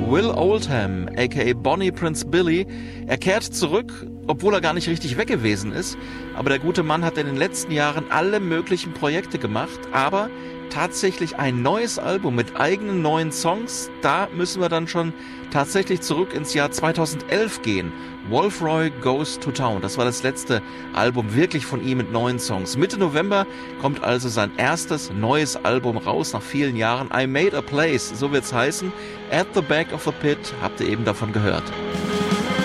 Will Oldham, aka Bonnie Prince Billy. Er kehrt zurück, obwohl er gar nicht richtig weg gewesen ist. Aber der gute Mann hat in den letzten Jahren alle möglichen Projekte gemacht. Aber tatsächlich ein neues Album mit eigenen neuen Songs, da müssen wir dann schon tatsächlich zurück ins Jahr 2011 gehen. Wolfroy Goes to Town, das war das letzte Album wirklich von ihm mit neuen Songs. Mitte November kommt also sein erstes neues Album raus nach vielen Jahren. I Made a Place, so wird's heißen. At the Back of the Pit, habt ihr eben davon gehört.